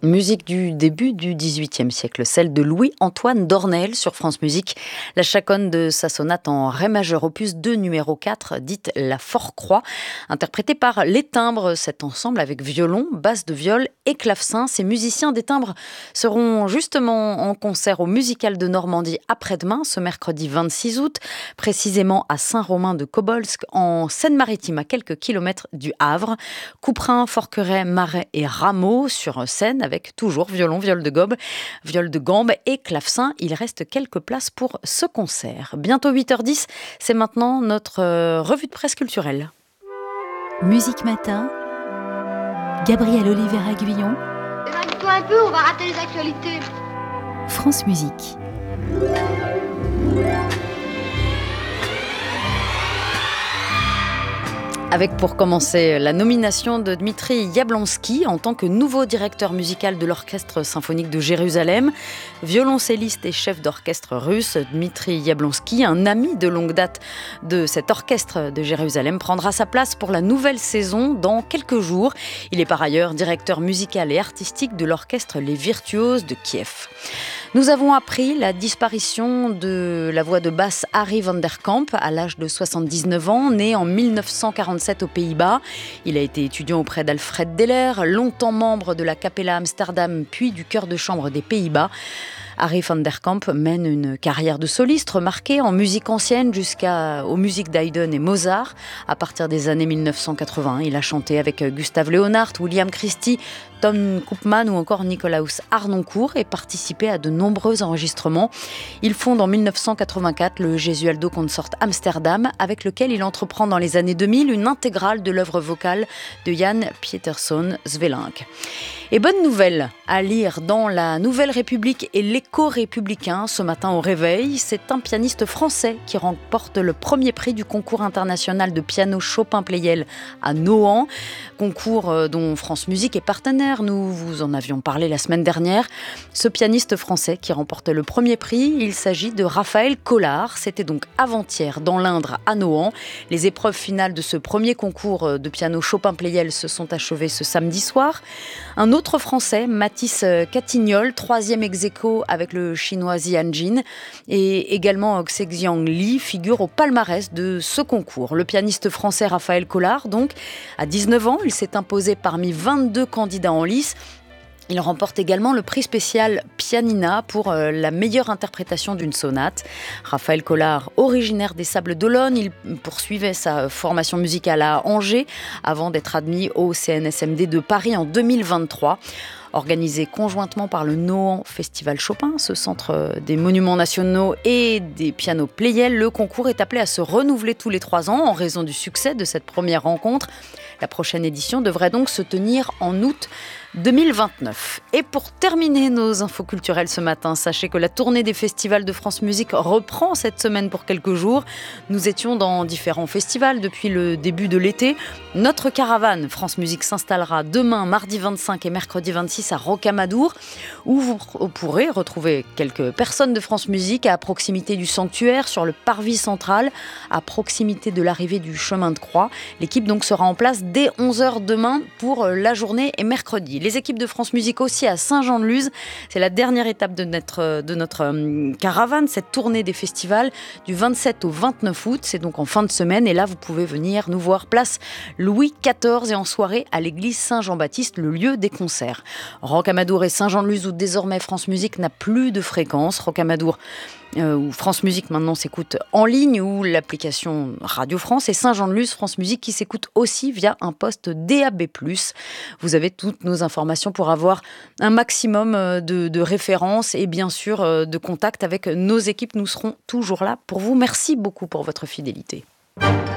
Musique du début du XVIIIe siècle, celle de Louis-Antoine Dornel sur France Musique. La chaconne de sa sonate en ré majeur opus 2 numéro 4, dite La Forecroix, interprétée par Les Timbres, cet ensemble avec violon, basse de viol et clavecin. Ces musiciens des Timbres seront justement en concert au Musical de Normandie après-demain, ce mercredi 26 août, précisément à Saint-Romain-de-Kobolsk, en Seine-Maritime, à quelques kilomètres du Havre. Couperin, Forqueray, Marais et Rameau sur scène, avec toujours violon, viol de gambe et clavecin. Il reste quelques places pour ce concert. Bientôt 8h10, c'est maintenant notre revue de presse culturelle. Musique Matin, Gabriel Oliveira-Guillon. Évalue-toi un peu, on va rater les actualités. France Musique. Avec pour commencer la nomination de Dmitri Yablonsky en tant que nouveau directeur musical de l'Orchestre symphonique de Jérusalem. Violoncelliste et chef d'orchestre russe, Dmitri Yablonsky, un ami de longue date de cet orchestre de Jérusalem, prendra sa place pour la nouvelle saison dans quelques jours. Il est par ailleurs directeur musical et artistique de l'orchestre Les Virtuoses de Kiev. Nous avons appris la disparition de la voix de basse Harry van der Kamp à l'âge de 79 ans, né en 1947 aux Pays-Bas. Il a été étudiant auprès d'Alfred Deller, longtemps membre de la Capella Amsterdam puis du chœur de chambre des Pays-Bas. Harry van der Kamp mène une carrière de soliste remarquée en musique ancienne jusqu'aux musiques d'Haydn et Mozart. À partir des années 1980, il a chanté avec Gustave Leonhardt, William Christie, Tom Koopman ou encore Nicolaus Harnoncourt et participé à de nombreux enregistrements. Il fonde en 1984 le Gesualdo Consort Amsterdam, avec lequel il entreprend dans les années 2000 une intégrale de l'œuvre vocale de Jan Pieterszoon Sweelinck. Et bonne nouvelle à lire dans la Nouvelle République et l'Écho républicain ce matin au réveil. C'est un pianiste français qui remporte le premier prix du concours international de piano Chopin-Pleyel à Nohant. Concours dont France Musique est partenaire. Nous vous en avions parlé la semaine dernière. Ce pianiste français qui remporte le premier prix, il s'agit de Raphaël Collard. C'était donc avant-hier dans l'Indre à Nohant. Les épreuves finales de ce premier concours de piano Chopin-Pleyel se sont achevées ce samedi soir. Un autre Français, Mathis Catignol, 3e ex-aequo avec le chinois Zian Jin, et également Xexiang Li figure au palmarès de ce concours. Le pianiste français Raphaël Collard, donc, à 19 ans, il s'est imposé parmi 22 candidats en lice. Il remporte également le prix spécial Pianina pour la meilleure interprétation d'une sonate. Raphaël Collard, originaire des Sables-d'Olonne, il poursuivait sa formation musicale à Angers avant d'être admis au CNSMD de Paris en 2023. Organisé conjointement par le Nohant Festival Chopin, ce centre des monuments nationaux et des pianos Pleyel, le concours est appelé à se renouveler tous les 3 ans en raison du succès de cette première rencontre. La prochaine édition devrait donc se tenir en août 2029. Et pour terminer nos infos culturelles ce matin, sachez que la tournée des festivals de France Musique reprend cette semaine pour quelques jours. Nous étions dans différents festivals depuis le début de l'été. Notre caravane France Musique s'installera demain, mardi 25 et mercredi 26 à Rocamadour, où vous pourrez retrouver quelques personnes de France Musique à proximité du sanctuaire, sur le parvis central, à proximité de l'arrivée du chemin de croix. L'équipe donc sera en place dès 11h demain pour la journée et mercredi. Les équipes de France Musique aussi à Saint-Jean-de-Luz. C'est la dernière étape de notre caravane, cette tournée des festivals du 27 au 29 août. C'est donc en fin de semaine. Et là, vous pouvez venir nous voir place Louis XIV et en soirée à l'église Saint-Jean-Baptiste, le lieu des concerts. Rocamadour et Saint-Jean-de-Luz, où désormais France Musique n'a plus de fréquence. Rocamadour, où France Musique maintenant s'écoute en ligne, ou l'application Radio France, et Saint-Jean-de-Luz, France Musique qui s'écoute aussi via un poste DAB+. Vous avez toutes nos informations pour avoir un maximum de références et bien sûr de contacts avec nos équipes. Nous serons toujours là pour vous. Merci beaucoup pour votre fidélité.